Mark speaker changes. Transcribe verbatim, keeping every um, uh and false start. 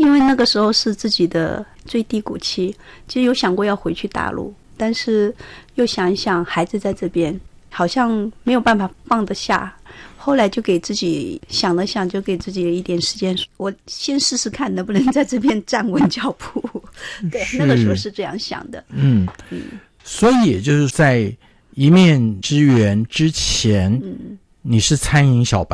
Speaker 1: 因为那个时候是自己的最低谷期，其实有想过要回去大陆，但是又想一想孩子在这边好像没有办法放得下，后来就给自己想了想，就给自己一点时间，我先试试看能不能在这边站稳脚步。对，那个时候是这样想的。
Speaker 2: 嗯嗯，所以也就是在一面之缘之前，嗯，你是餐饮小白。